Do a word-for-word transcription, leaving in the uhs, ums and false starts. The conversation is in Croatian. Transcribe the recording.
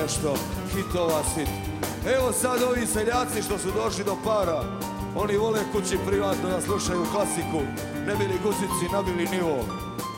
nešto, hitova sit. Evo sad ovi seljaci što su došli do para, oni vole kući privatno da slušaju klasiku, ne bili guzici, nabili nivo.